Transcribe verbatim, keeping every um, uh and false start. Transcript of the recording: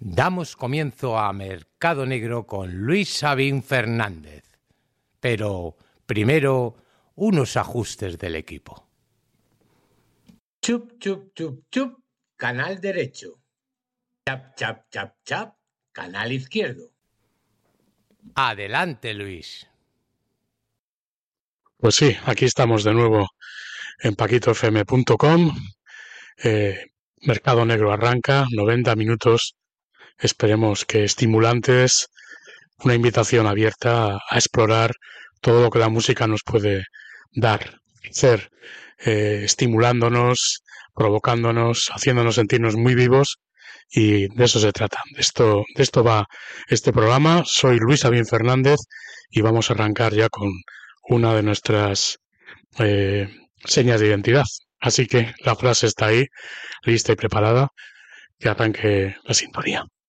Damos comienzo a Mercado Negro con Luis Sabín Fernández. Pero primero, unos ajustes del equipo. Chup, chup, chup, chup, canal derecho. Chap, chap, chap, chap, canal izquierdo. Adelante, Luis. Pues sí, aquí estamos de nuevo en paquito f m punto com. Eh, Mercado Negro arranca, noventa minutos, esperemos que estimulantes, una invitación abierta a, a explorar todo lo que la música nos puede dar, hacer, eh, estimulándonos, provocándonos, haciéndonos sentirnos muy vivos, y de eso se trata. De esto, de esto va este programa. Soy Luis Sabín Fernández y vamos a arrancar ya con una de nuestras eh, señas de identidad. Así que la frase está ahí, lista y preparada, que arranque la sintonía.